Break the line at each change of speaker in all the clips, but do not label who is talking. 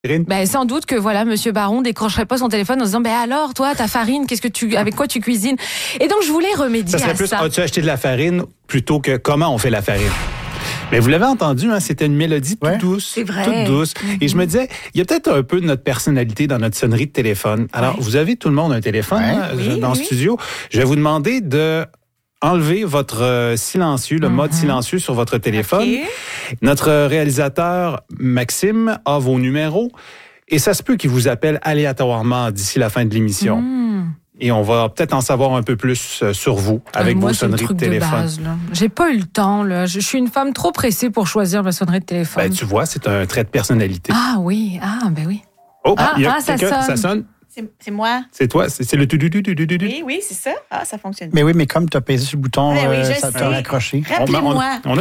Ben, sans doute que voilà, Monsieur Baron décrocherait pas son téléphone en disant ben alors toi ta farine, avec quoi tu cuisines? Et donc je voulais remédier
ça serait
à
plus,
ça.
as-tu acheté de la farine plutôt que comment on fait la farine? Mais vous l'avez entendu, hein, c'était une mélodie toute douce,
c'est vrai.
toute douce. Et je me disais, il y a peut-être un peu de notre personnalité dans notre sonnerie de téléphone. Alors, vous avez tout le monde un téléphone dans le studio. Je vais vous demander de enlever votre silencieux, le mode silencieux sur votre téléphone.
Okay.
Notre réalisateur, Maxime, a vos numéros et ça se peut qu'il vous appelle aléatoirement d'ici la fin de l'émission. Et on va peut-être en savoir un peu plus sur vous avec
moi,
vos sonneries de téléphone.
De base, là. J'ai pas eu le temps. Là. Je suis une femme trop pressée pour choisir ma sonnerie de téléphone.
Ben, tu vois, c'est un trait de personnalité.
Ah oui, ben oui.
Oh, il y a
ça
quelqu'un,
sonne.
ça sonne.
C'est moi.
C'est toi, c'est le tu-du-du-du-du-du.
Oui, c'est ça. Ah, ça fonctionne.
Mais oui, mais comme tu as pesé sur le bouton, ça t'a raccroché.
Rappelez-moi.
On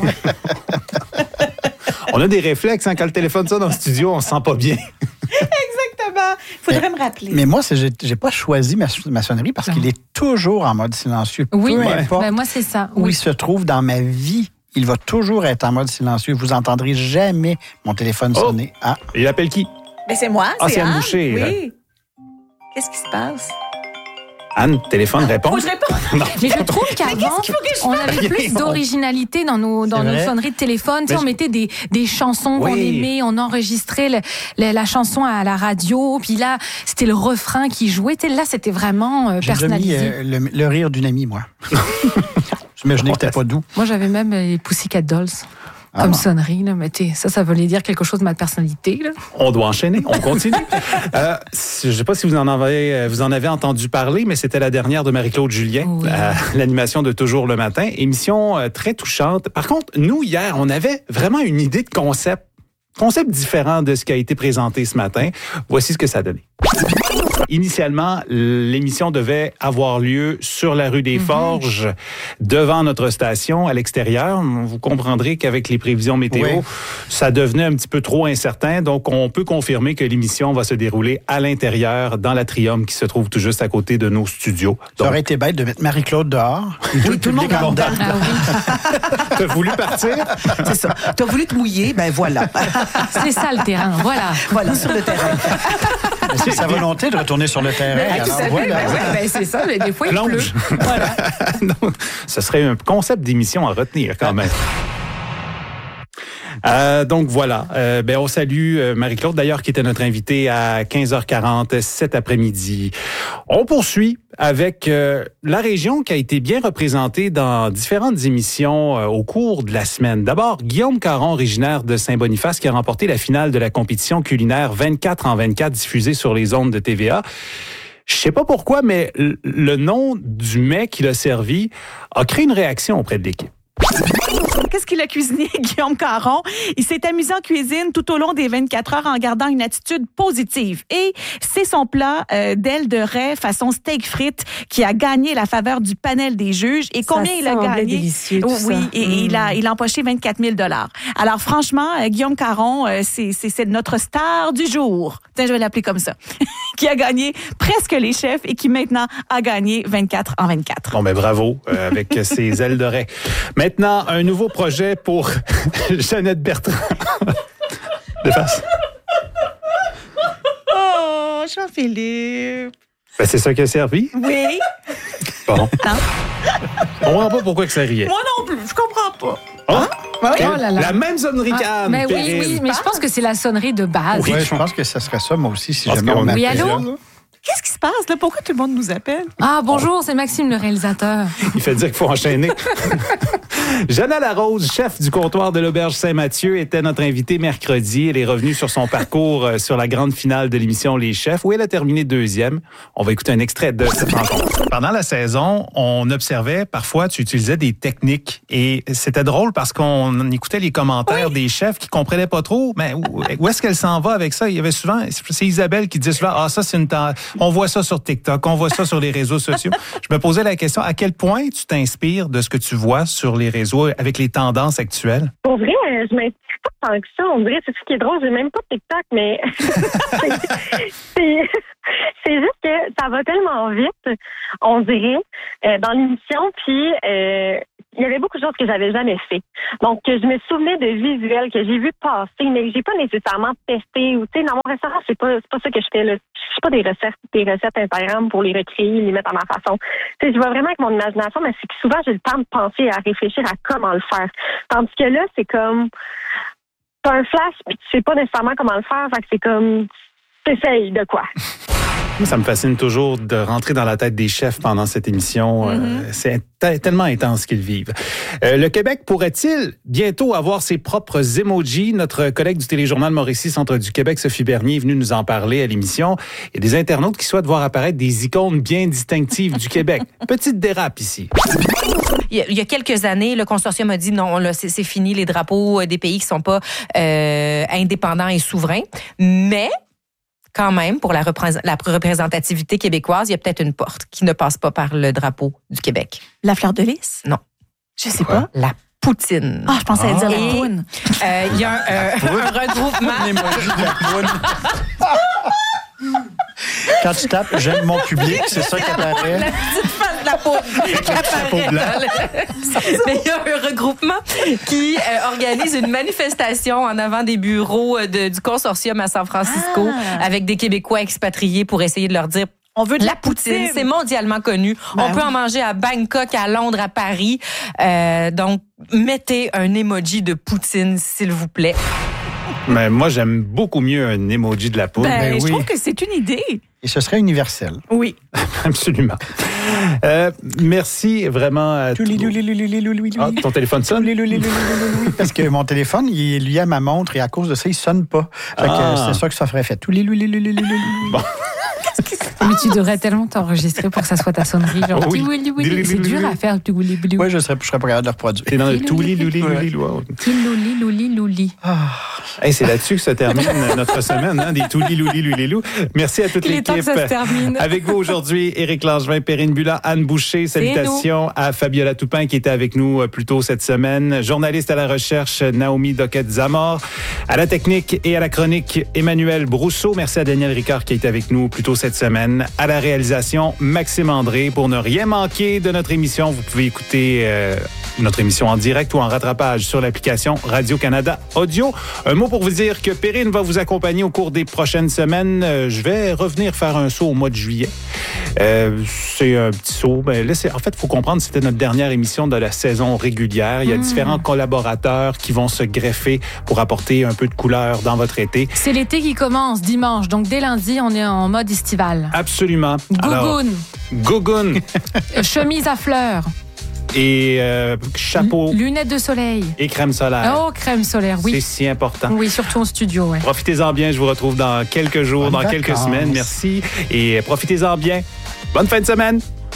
a des réflexes hein, quand le téléphone sonne dans le studio, on se sent pas bien.
Exactement. Il faudrait me rappeler.
Mais moi, j'ai pas choisi ma sonnerie parce qu'il est toujours en mode silencieux.
Oui,
peu importe
moi c'est ça.
où il se trouve dans ma vie. Il va toujours être en mode silencieux. Vous entendrez jamais mon téléphone sonner. Ah.
Il appelle qui?
Mais c'est moi,
c'est Anne
Anne.
Boucher.
Oui. Qu'est-ce qui se passe?
Anne, téléphone, réponds.
Faut que je réponde.
Non.
Mais je trouve qu'avant,
qu'est-ce qu'il faut que je
on avait plus d'originalité dans nos sonneries de téléphone. Tu sais, on mettait des chansons qu'on aimait, on enregistrait la chanson à la radio, puis là, c'était le refrain qui jouait. Là, c'était vraiment personnalisé.
J'ai mis le rire d'une amie, moi. J'imaginais que c'était pas doux.
Moi, j'avais même les Pussycat Dolls. Comme sonnerie, là, mais ça voulait dire quelque chose de ma personnalité. Là.
On doit enchaîner, on continue. Je ne sais pas si vous en avez entendu parler, mais c'était la dernière de Marie-Claude Julien, l'animation de Toujours le matin. Émission très touchante. Par contre, nous, hier, on avait vraiment une idée de concept différent de ce qui a été présenté ce matin. Voici ce que ça a donné. Initialement, l'émission devait avoir lieu sur la rue des Forges, devant notre station, à l'extérieur. Vous comprendrez qu'avec les prévisions météo, ça devenait un petit peu trop incertain. Donc, on peut confirmer que l'émission va se dérouler à l'intérieur, dans l'Atrium, qui se trouve tout juste à côté de nos studios.
Ça aurait été bête de mettre Marie-Claude dehors.
Tout le monde en dedans.
T'as voulu partir?
C'est ça. T'as voulu te mouiller, ben voilà.
C'est ça le terrain, voilà.
Voilà, sur le terrain.
C'est sa volonté de retourner sur le terrain. Alors, voilà.
C'est ça, mais des fois, il pleut.
Voilà. Non, ce serait un concept d'émission à retenir quand même. Donc voilà, on salue Marie-Claude d'ailleurs qui était notre invitée à 15h40 cet après-midi. On poursuit avec la région qui a été bien représentée dans différentes émissions au cours de la semaine. D'abord, Guillaume Caron, originaire de Saint-Boniface, qui a remporté la finale de la compétition culinaire 24 en 24 diffusée sur les ondes de TVA. Je sais pas pourquoi, mais le nom du mets qu'il a servi a créé une réaction auprès de l'équipe.
Qu'est-ce qu'il a cuisiné, Guillaume Caron? Il s'est amusé en cuisine tout au long des 24 heures en gardant une attitude positive. Et c'est son plat d'ailes de raie façon steak frites qui a gagné la faveur du panel des juges. Et combien il a gagné?
Délicieux, tout ça.
Et il a empoché 24 000 $. Alors franchement, Guillaume Caron, c'est notre star du jour. Tiens, je vais l'appeler comme ça. Qui a gagné presque les chefs et qui maintenant a gagné 24 en 24.
Bon, bravo avec ses ailes de raie. Maintenant, un nouveau projet pour Jeannette Bertrand. De face.
Oh, Jean-Philippe.
C'est ça qui a servi?
Oui.
Bon.
Non.
On ne comprend pas pourquoi que ça riait.
Moi non plus, je comprends pas.
Oh,
Oh là là.
La même sonnerie qu'Anne.
Mais oui, mais je pense que c'est la sonnerie de base.
Oui, je pense que ça serait ça, moi aussi, si
Parce
jamais
qu'on
on
a
Oui,
m'appelait.
allô?
Qu'est-ce qui se passe là? Pourquoi tout le monde nous appelle?
Ah, bonjour, c'est Maxime, le réalisateur.
Il fait dire qu'il faut enchaîner. Jeanna Larose, chef du comptoir de l'Auberge Saint-Mathieu, était notre invitée mercredi. Elle est revenue sur son parcours sur la grande finale de l'émission Les Chefs, où elle a terminé deuxième. On va écouter un extrait de cette rencontre. Pendant la saison, on observait, parfois, tu utilisais des techniques. Et c'était drôle parce qu'on écoutait les commentaires des chefs qui comprenaient pas trop. Mais où est-ce qu'elle s'en va avec ça? Il y avait souvent, c'est Isabelle qui disait souvent, ça, c'est on voit ça sur TikTok, on voit ça sur les réseaux sociaux. Je me posais la question, à quel point tu t'inspires de ce que tu vois sur les réseaux avec les tendances actuelles?
Pour vrai, je m'inspire pas tant que ça. On dirait, c'est ce qui est drôle, j'ai même pas de TikTok, mais c'est juste que ça va tellement vite, on dirait, dans l'émission, puis il y avait beaucoup de choses que j'avais jamais fait. Donc, je me souvenais de visuels que j'ai vus passer, mais que j'ai pas nécessairement testé. Ou, tu sais, dans mon restaurant, c'est pas ça que je fais, là. Je fais pas des recettes Instagram pour les recréer, les mettre à ma façon. Tu sais, je vois vraiment avec mon imagination, mais c'est que souvent, j'ai le temps de penser à réfléchir à comment le faire. Tandis que là, c'est comme, t'as un flash, puis tu sais pas nécessairement comment le faire, fait que c'est comme, t'essayes de quoi.
Ça me fascine toujours de rentrer dans la tête des chefs pendant cette émission. C'est tellement intense qu'ils vivent. Le Québec pourrait-il bientôt avoir ses propres emojis? Notre collègue du téléjournal Mauricie Centre du Québec, Sophie Bernier, est venue nous en parler à l'émission. Il y a des internautes qui souhaitent voir apparaître des icônes bien distinctives du Québec. Petite dérape ici.
Il y a quelques années, le consortium a dit non, là, c'est fini les drapeaux des pays qui sont pas indépendants et souverains. Mais quand même, pour la représentativité québécoise, il y a peut-être une porte qui ne passe pas par le drapeau du Québec.
La fleur de lys?
Non.
Je sais pas.
La poutine.
Ah, je pensais à dire la poune.
Il y a un regroupement.
Quand tu tapes « J'aime mon public », c'est ça qui apparaît.
La petite face de la poudre. Mais il y a un regroupement qui organise une manifestation en avant des bureaux du consortium à San Francisco avec des Québécois expatriés pour essayer de leur dire on veut de la poutine. C'est mondialement connu. On peut en manger à Bangkok, à Londres, à Paris. Donc, mettez un emoji de poutine, s'il vous plaît.
Mais moi, j'aime beaucoup mieux un emoji de la poule.
Ben, je trouve que c'est une idée.
Et ce serait universel.
Oui.
Absolument. Merci vraiment à tous. Ton téléphone sonne?
Parce que mon téléphone, il est lié à ma montre et à cause de ça, il sonne pas. Fait que c'est ça que ça ferait fait. Bon.
Mais tu devrais tellement t'enregistrer pour que ça soit ta sonnerie. Genre,
oui.
C'est dur à faire.
Oui, je serais pas capable de le reproduire.
T'es dans le
Louli.
Hey, c'est là-dessus que se termine notre semaine, hein, des touli-louli-louli-lou. Merci à toute l'équipe.
Il est temps que ça se termine.
Avec vous aujourd'hui, Éric Langevin, Perrine Bula, Anne Boucher. Salutations à Fabiola Toupin qui était avec nous plus tôt cette semaine. Journaliste à la recherche, Naomi Doquette-Zamor. À la technique et à la chronique, Emmanuel Brousseau. Merci à Daniel Ricard qui était avec nous plus tôt cette semaine. À la réalisation, Maxime André. Pour ne rien manquer de notre émission, vous pouvez écouter notre émission en direct ou en rattrapage sur l'application Radio-Canada Audio. Un mot pour vous dire que Perrine va vous accompagner au cours des prochaines semaines. Je vais revenir faire un saut au mois de juillet. C'est un petit saut. Ben, là, en fait, il faut comprendre que c'était notre dernière émission de la saison régulière. Il y a différents collaborateurs qui vont se greffer pour apporter un peu de couleur dans votre été.
C'est l'été qui commence dimanche. Donc, dès lundi, on est en mode estival.
Absolument.
Gougoune. Chemise à fleurs.
Et chapeau.
Lunettes de soleil.
Et crème solaire.
Oh, crème solaire, oui.
C'est si important.
Oui, surtout en studio, ouais.
Profitez-en bien. Je vous retrouve dans quelques jours, dans quelques semaines. Merci. Et profitez-en bien. Bonne fin de semaine.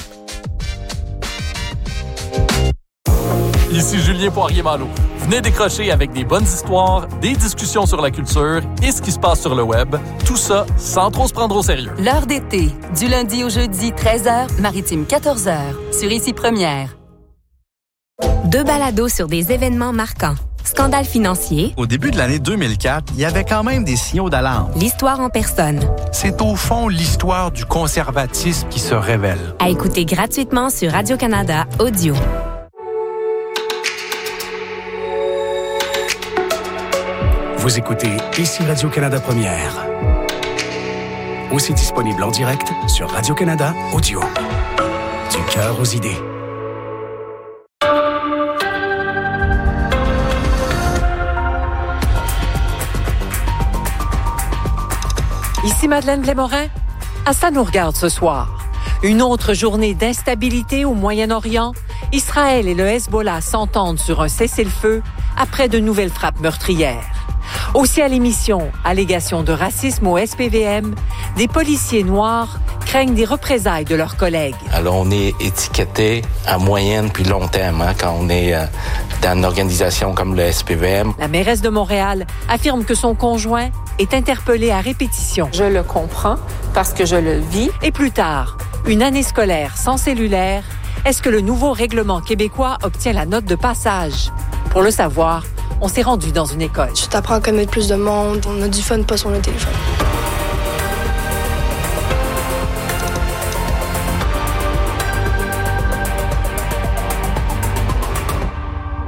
Ici Julien Poirier-Malo. Venez décrocher avec des bonnes histoires, des discussions sur la culture et ce qui se passe sur le web. Tout ça sans trop se prendre au sérieux.
L'heure d'été, du lundi au jeudi, 13h, maritime 14h, sur Ici Première.
2 balados sur des événements marquants. Scandale financier.
Au début de l'année 2004, il y avait quand même des signaux d'alarme.
L'histoire en personne.
C'est au fond l'histoire du conservatisme qui se révèle.
À écouter gratuitement sur Radio-Canada Audio.
Vous écoutez Ici Radio-Canada Première. Aussi disponible en direct sur Radio-Canada Audio. Du cœur aux idées.
Ici Madeleine Blais-Morin. Ça nous regarde ce soir. Une autre journée d'instabilité au Moyen-Orient. Israël et le Hezbollah s'entendent sur un cessez-le-feu après de nouvelles frappes meurtrières. Aussi à l'émission, allégations de racisme au SPVM, des policiers noirs craignent des représailles de leurs collègues.
Alors, on est étiqueté à moyenne puis long terme quand on est dans une organisation comme le SPVM.
La mairesse de Montréal affirme que son conjoint est interpellé à répétition.
Je le comprends parce que je le vis.
Et plus tard, une année scolaire sans cellulaire, est-ce que le nouveau règlement québécois obtient la note de passage? Pour le savoir, on s'est rendu dans une école.
Tu t'apprends à connaître plus de monde. On a du fun pas sur le téléphone.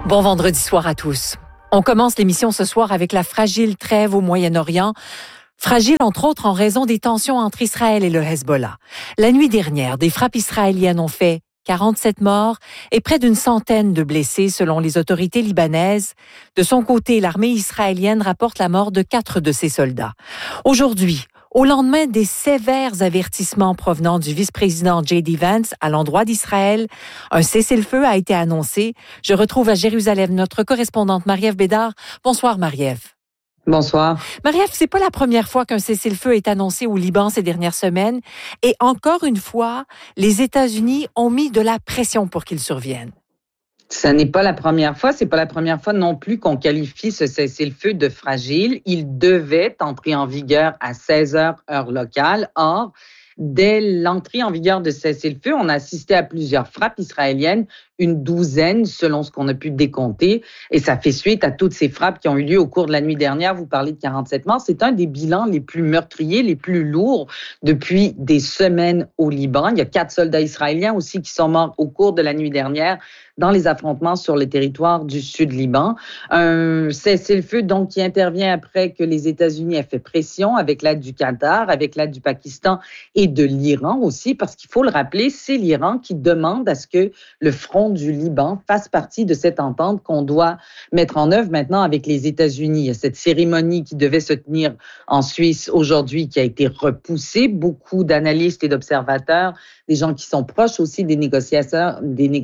Bon vendredi soir à tous. On commence l'émission ce soir avec la fragile trêve au Moyen-Orient. Fragile, entre autres, en raison des tensions entre Israël et le Hezbollah. La nuit dernière, des frappes israéliennes ont fait 47 morts et près d'une centaine de blessés selon les autorités libanaises. De son côté, l'armée israélienne rapporte la mort de 4 de ses soldats. Aujourd'hui, au lendemain des sévères avertissements provenant du vice-président J.D. Vance à l'endroit d'Israël, un cessez-le-feu a été annoncé. Je retrouve à Jérusalem notre correspondante Marie-Ève Bédard. Bonsoir Marie-Ève.
Bonsoir.
Marie-Ève, c'est pas la première fois qu'un cessez-le-feu est annoncé au Liban ces dernières semaines. Et encore une fois, les États-Unis ont mis de la pression pour qu'il survienne.
Ça n'est pas la première fois. C'est pas la première fois non plus qu'on qualifie ce cessez-le-feu de fragile. Il devait entrer en vigueur à 16h heure locale. Or, dès l'entrée en vigueur de cessez-le-feu, on a assisté à plusieurs frappes israéliennes, une douzaine selon ce qu'on a pu décompter. Et ça fait suite à toutes ces frappes qui ont eu lieu au cours de la nuit dernière. Vous parlez de 47 morts. C'est un des bilans les plus meurtriers, les plus lourds depuis des semaines au Liban. Il y a 4 soldats israéliens aussi qui sont morts au cours de la nuit dernière dans les affrontements sur le territoire du Sud-Liban. Un cessez-le-feu donc qui intervient après que les États-Unis aient fait pression avec l'aide du Qatar, avec l'aide du Pakistan et de l'Iran aussi, parce qu'il faut le rappeler, c'est l'Iran qui demande à ce que le front du Liban fasse partie de cette entente qu'on doit mettre en œuvre maintenant avec les États-Unis. Il y a cette cérémonie qui devait se tenir en Suisse aujourd'hui qui a été repoussée. Beaucoup d'analystes et d'observateurs, des gens qui sont proches aussi des négociateurs,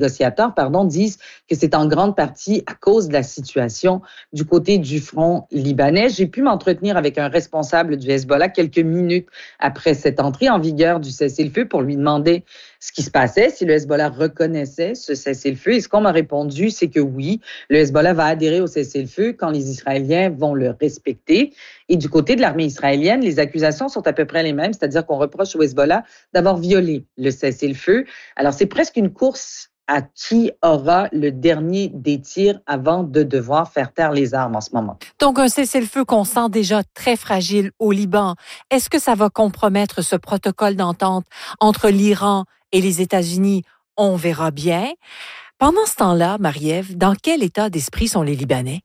disent que c'est en grande partie à cause de la situation du côté du front libanais. J'ai pu m'entretenir avec un responsable du Hezbollah quelques minutes après cette entrée en vigueur du cessez-le-feu pour lui demander ce qui se passait, si le Hezbollah reconnaissait ce cessez-le-feu. Et ce qu'on m'a répondu, c'est que oui, le Hezbollah va adhérer au cessez-le-feu quand les Israéliens vont le respecter. Et du côté de l'armée israélienne, les accusations sont à peu près les mêmes, c'est-à-dire qu'on reproche au Hezbollah d'avoir violé le cessez-le-feu. Alors, c'est presque une course à qui aura le dernier des tirs avant de devoir faire taire les armes en ce moment.
Donc, un cessez-le-feu qu'on sent déjà très fragile au Liban. Est-ce que ça va compromettre ce protocole d'entente entre l'Iran et les États-Unis? On verra bien. Pendant ce temps-là, Marie-Ève, dans quel état d'esprit sont les Libanais?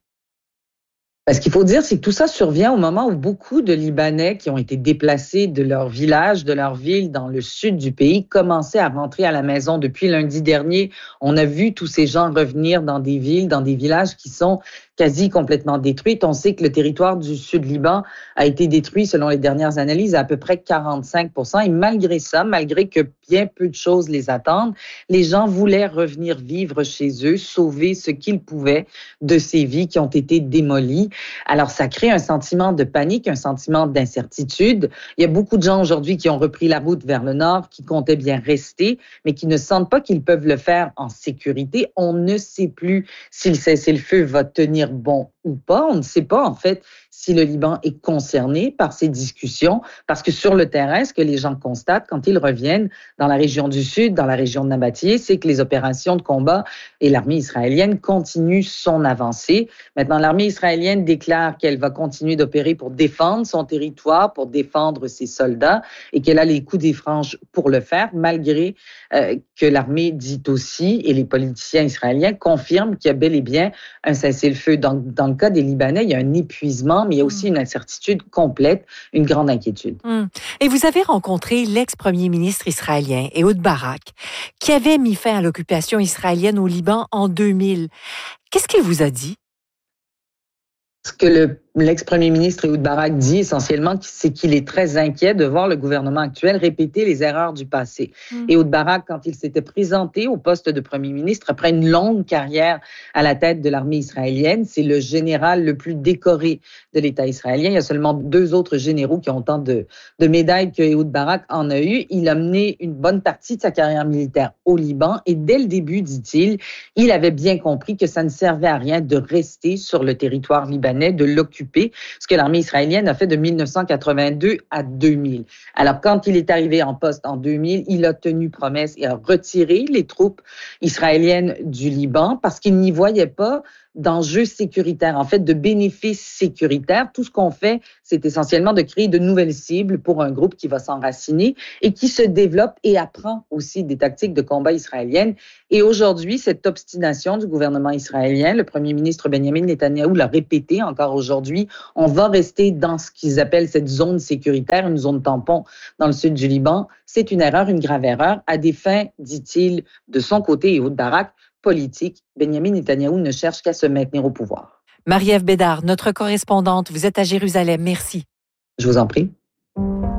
Ce qu'il faut dire, c'est que tout ça survient au moment où beaucoup de Libanais qui ont été déplacés de leur village, de leur ville dans le sud du pays, commençaient à rentrer à la maison. Depuis lundi dernier, on a vu tous ces gens revenir dans des villes, dans des villages qui sont quasi complètement détruites. On sait que le territoire du Sud-Liban a été détruit, selon les dernières analyses, à peu près 45%. Et malgré ça, malgré que bien peu de choses les attendent, les gens voulaient revenir vivre chez eux, sauver ce qu'ils pouvaient de ces vies qui ont été démolies. Alors, ça crée un sentiment de panique, un sentiment d'incertitude. Il y a beaucoup de gens aujourd'hui qui ont repris la route vers le nord, qui comptaient bien rester, mais qui ne sentent pas qu'ils peuvent le faire en sécurité. On ne sait plus si le cessez-le-feu va tenir bon ou pas. On ne sait pas, en fait, si le Liban est concerné par ces discussions, parce que sur le terrain, ce que les gens constatent quand ils reviennent dans la région du Sud, dans la région de Nabatiyeh, c'est que les opérations de combat et l'armée israélienne continuent son avancée. Maintenant, l'armée israélienne déclare qu'elle va continuer d'opérer pour défendre son territoire, pour défendre ses soldats, et qu'elle a les coups des franges pour le faire, malgré que l'armée dit aussi, et les politiciens israéliens confirment qu'il y a bel et bien un cessez-le-feu. Dans le cas des Libanais, il y a un épuisement, mais il y a aussi une incertitude complète, une grande inquiétude.
Et vous avez rencontré l'ex-premier ministre israélien, Ehud Barak, qui avait mis fin à l'occupation israélienne au Liban en 2000. Qu'est-ce qu'il vous a dit?
Ce que l'ex-premier ministre Ehud Barak dit essentiellement, c'est qu'il est très inquiet de voir le gouvernement actuel répéter les erreurs du passé. Ehud Barak, quand il s'était présenté au poste de premier ministre, après une longue carrière à la tête de l'armée israélienne, c'est le général le plus décoré de l'État israélien. Il y a seulement 2 autres généraux qui ont autant de médailles que Ehud Barak en a eu. Il a mené une bonne partie de sa carrière militaire au Liban et dès le début, dit-il, il avait bien compris que ça ne servait à rien de rester sur le territoire libanais, de l'occuper, ce que l'armée israélienne a fait de 1982 à 2000. Alors, quand il est arrivé en poste en 2000, il a tenu promesse et a retiré les troupes israéliennes du Liban parce qu'il n'y voyait pas d'enjeux sécuritaires, en fait, de bénéfices sécuritaires. Tout ce qu'on fait, c'est essentiellement de créer de nouvelles cibles pour un groupe qui va s'enraciner et qui se développe et apprend aussi des tactiques de combat israéliennes. Et aujourd'hui, cette obstination du gouvernement israélien, le premier ministre Benjamin Netanyahou l'a répété encore aujourd'hui, on va rester dans ce qu'ils appellent cette zone sécuritaire, une zone tampon dans le sud du Liban. C'est une erreur, une grave erreur, à des fins, dit-il, de son côté et Ehud Barak, politique. Benjamin Netanyahou ne cherche qu'à se maintenir au pouvoir.
Marie-Ève Bédard, notre correspondante, vous êtes à Jérusalem. Merci.
Je vous en prie.